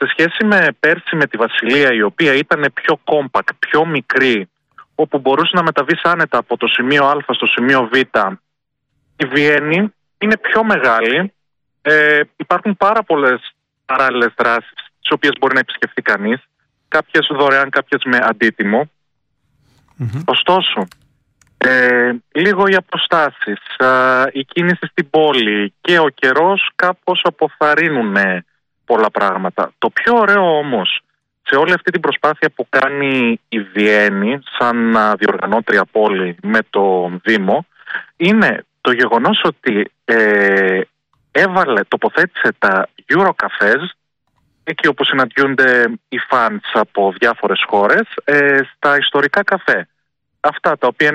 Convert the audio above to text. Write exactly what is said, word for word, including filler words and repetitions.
σε σχέση με πέρσι με τη Βασιλεία, η οποία ήταν πιο compact, πιο μικρή, όπου μπορούσε να μεταβείς άνετα από το σημείο Α στο σημείο Β, η Βιέννη είναι πιο μεγάλη. Ε, υπάρχουν πάρα πολλές παράλληλες δράσεις, τις οποίες μπορεί να επισκεφτεί κανείς, κάποιες δωρεάν, κάποιες με αντίτιμο. Mm-hmm. Ωστόσο, ε, λίγο οι αποστάσεις, ε, η κίνηση στην πόλη και ο καιρός κάπως αποθαρρύνουν πολλά πράγματα. Το πιο ωραίο όμως σε όλη αυτή την προσπάθεια που κάνει η Βιέννη σαν διοργανώτρια πόλη με το Δήμο είναι το γεγονός ότι ε, έβαλε, τοποθέτησε τα Eurocafés εκεί όπου συναντιούνται οι fans από διάφορες χώρες, ε, στα ιστορικά καφέ. Αυτά τα οποία